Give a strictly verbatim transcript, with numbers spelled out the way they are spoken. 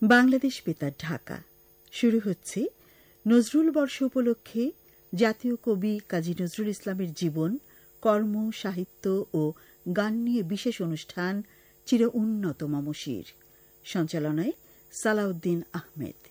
বাংলাদেশ বেতার ঢাকা। শুরু হচ্ছে নজরুল বর্ষ উপলক্ষে জাতীয় কবি কাজী নজরুল ইসলামের জীবন, কর্ম, সাহিত্য ও গান নিয়ে বিশেষ অনুষ্ঠান চির উন্নত মমশির। সঞ্চালনায় সালাউদ্দিন আহমেদ।